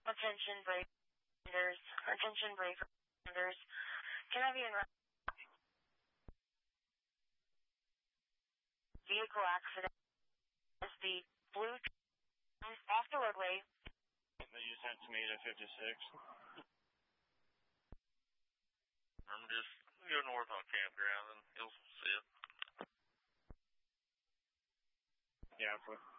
Attention brake vendors. Attention brake vendors. Can I be in vehicle accident? Is the blue off the roadway? That you sent to me to 56. I'm just go north on campground and you'll see it. Yeah,